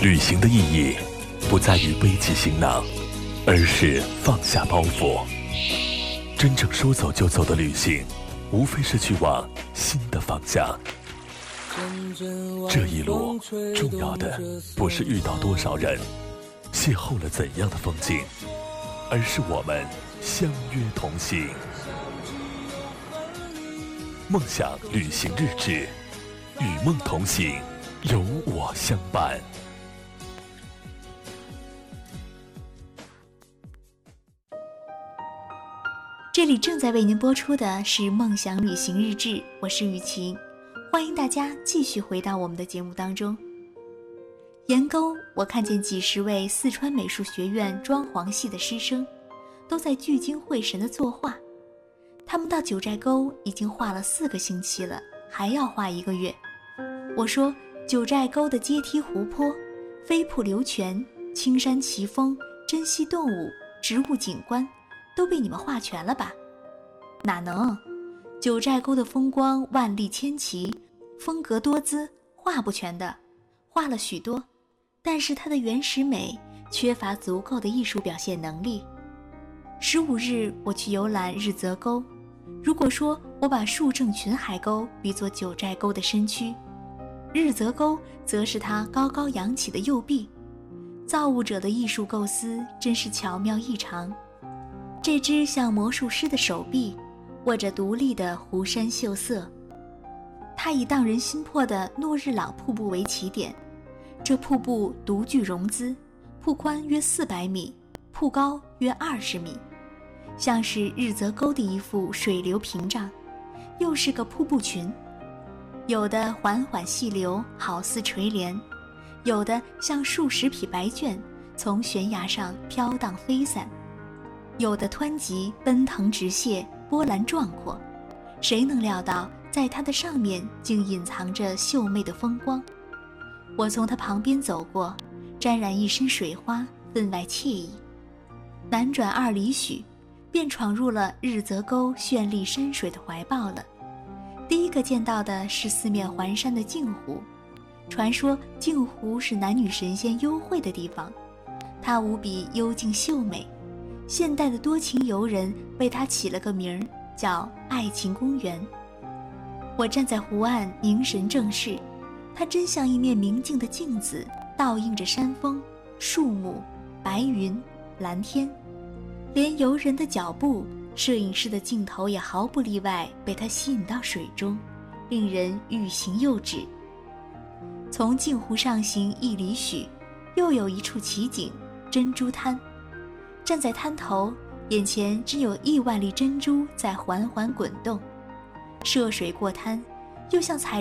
旅行的意义不在于背起行囊，而是放下包袱。真正说走就走的旅行，无非是去往新的方向。这一路重要的不是遇到多少人，邂逅了怎样的风景，而是我们相约同行。梦想旅行日志，与梦同行，有我相伴。 这里正在为您播出的是梦想旅行日志，我是雨晴，欢迎大家继续回到我们的节目当中。沿沟，我看见几十位四川美术学院装潢系的师生都在聚精会神地作画。他们到九寨沟已经画了4个星期了，还要画1个月。我说，九寨沟的阶梯湖泊、飞瀑流泉、青山奇峰、珍稀动物、植物景观都被你们画全了吧？哪能，九寨沟的风光万丽千奇，风格多姿，画不全的。画了许多，但是它的原始美缺乏足够的艺术表现能力。15日我去游览日则沟，如果说我把树正群海沟比作九寨沟的身躯，日则沟则是它高高扬起的右臂。造物者的艺术构思真是巧妙异常。这只像魔术师的手臂握着独立的湖山秀色，它以荡人心魄的诺日朗瀑布为起点，这瀑布独具容姿，瀑宽约400米，瀑高约20米，像是日则沟的一副水流屏障，又是个瀑布群，有的缓缓细流，好似垂帘，有的像数十匹白卷从悬崖上飘荡飞散，有的湍急奔腾直泻，波澜壮阔。谁能料到在它的上面竟隐藏着秀媚的风光？我从它旁边走过，沾染一身水花，分外惬意。南转2里许，便闯入了日则沟绚丽山水的怀抱了。第一个见到的是四面环山的镜湖，传说镜湖是男女神仙幽会的地方，它无比幽静秀美。现代的多情游人为它起了个名儿，叫爱情公园。我站在湖岸凝神正视，它真像一面明净的镜子，倒映着山峰、树木、白云、蓝天，连游人的脚步，摄影师的镜头也毫不例外被它吸引到水中，令人欲行又止。从镜湖上行1里许，又有一处奇景，珍珠滩。站在滩头，眼前只有1万粒珍珠在缓缓滚动，涉水过滩，又像踩